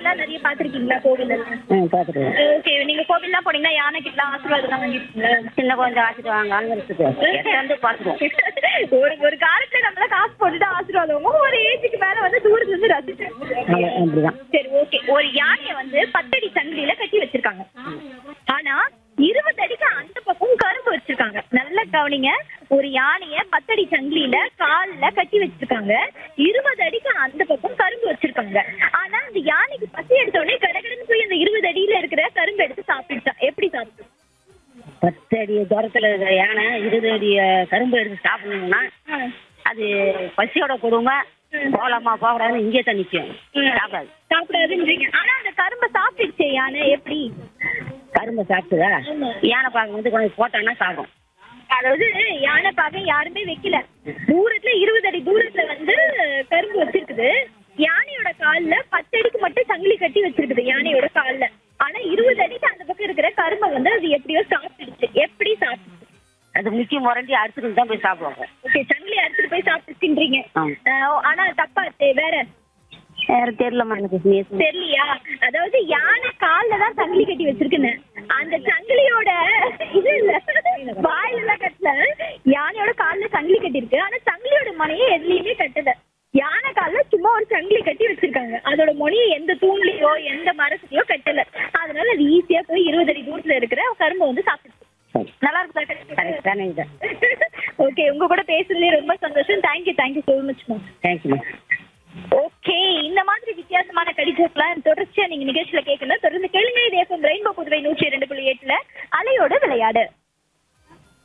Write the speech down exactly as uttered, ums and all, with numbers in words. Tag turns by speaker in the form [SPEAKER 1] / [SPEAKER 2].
[SPEAKER 1] யானைலாம் நிறைய பாத்திருக்கீங்களா கோவில்?
[SPEAKER 2] பார்த்துருவேன்.
[SPEAKER 1] ஓகே, நீங்க கோவில்லாம் போனீங்கன்னா யானை கிட்ட ஆசீர்வாதம் தான் வாங்கிருக்கீங்களா?
[SPEAKER 2] சின்ன கொஞ்சம் ஆச்சுட்டு வாங்க வாங்குறதுக்கு வந்து பார்த்துருவோம்.
[SPEAKER 1] ஒரு ஒரு காலத்துல நம்மள காசு போட்டுட்டு ஆசீர்வாதம் வாங்குவோம். ஒரு ஏஜுக்கு மேல வந்து தூரத்துல இருந்து ரசிச்சு.
[SPEAKER 2] அப்படிதான்.
[SPEAKER 1] சரி, ஓகே. ஒரு யானைய வந்து பத்தடி சங்கிலியில கட்டி வச்சிருக்காங்க. ஆனா இருபது அடிக்கு அந்த பக்கம் கரும்பு வச்சிருக்காங்க. நல்லா கவனிங்க. ஒரு யானைய பத்தடி சங்கிலியில கால்ல கட்டி வச்சிருக்காங்க. இருபது அடிக்கு அந்த பக்கம் கரும்பு வச்சிருக்காங்க. ஆனா அந்த யானைக்கு பசி எடுத்த உடனே கடகடன்னு போய் அந்த இருபது அடியில இருக்கிற கரும்பு எடுத்து சாப்பிட்டுச்சா? எப்படி சாப்பிட்டு?
[SPEAKER 2] பத்து அடி தூரத்துல இருக்கிற யானை இருபது அடி கரும்பு எடுத்து சாப்பிடணும்னா அது பசியோட கொடுமை. போகலாமா போகக்கூடாதுன்னு இங்கே தான் நிற்கும். சாப்பிடாது.
[SPEAKER 1] சாப்பிடாதுன்றீங்க. ஆனா அந்த கரும்பை சாப்பிட்டுச்சே யானை, எப்படி?
[SPEAKER 2] கரும்பை சாப்பிட்டுதா? யானை பார்க்க வந்து கொஞ்சம் போட்டான்னா சாப்பிடும்.
[SPEAKER 1] அதாவது யானை பார்க்க யாருமே வைக்கல. தூரத்துல இருபது அடி தூரத்துல வந்து கரும்பு வச்சிருக்குது. யானையோட கால்ல பத்து அடிக்கு மட்டும் சங்கிலி கட்டி வச்சிருக்குது யானையோட கால்ல. ஆனா இருபது அடிக்கு அந்த பக்கம் இருக்கிற கரும்பை வந்து அது எப்படியோ சாப்பிட்டுடுச்சு. எப்படி சாப்பிடுச்சு?
[SPEAKER 2] அது முக்கிய முரண்டி அறுத்துக்கிட்டு தான் போய் சாப்பிடுவாங்க.
[SPEAKER 1] ஓகே, சங்கிலி அறுத்துட்டு போய் சாப்பிட்டுன்றீங்க. ஆனா தப்பா வேற
[SPEAKER 2] வேற தெரியலமா எனக்கு
[SPEAKER 1] தெரியலையா? அதாவது யானை கால்ல தான் சங்கிலி கட்டி வச்சிருக்குன்னு. அந்த சங்கிலியோட இது இல்ல, வாயில எல்லாம் கட்டல. யானையோட கால்ல சங்கிலி கட்டி இருக்கு. ஆனா சங்கிலியோட மனையை எதுலயுமே கட்டல. யானை கால்ல சும்மா ஒரு சங்கிலி கட்டி வச்சிருக்காங்க. அதோட மொழியை எந்த தூண்லயோ எந்த மரத்துலயோ கட்டல. அதனால அது ஈஸியா போய் இருபது அடி தூரத்துல இருக்கிற கரும்பை வந்து சாப்பிட்டு. நல்லா இருக்குதா? ஓகே, உங்க கூட பேசுறதுல ரொம்ப சந்தோஷம். Thank you thank you so much ma'am.
[SPEAKER 2] Thank you.
[SPEAKER 1] Okay, இந்த மாதிரி வித்தியாசமான கடிதங்கள்லாம் தொடர்ச்சியா நீங்க நிகழ்ச்சியில கேட்கணும். தொடர்ந்து கேளுங்க. இது எஃப்எம் ரெயின்போ புதுவை நூற்றி இரண்டு புள்ளி எட்டுல அலையோட விளையாடு.